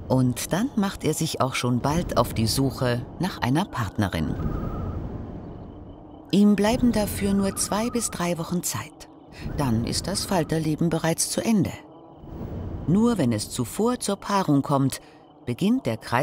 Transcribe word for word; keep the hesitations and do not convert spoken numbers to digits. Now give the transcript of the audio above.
Und dann macht er sich auch schon bald auf die Suche nach einer Partnerin. Ihm bleiben dafür nur zwei bis drei Wochen Zeit. Dann ist das Falterleben bereits zu Ende. Nur wenn es zuvor zur Paarung kommt, beginnt der Kreis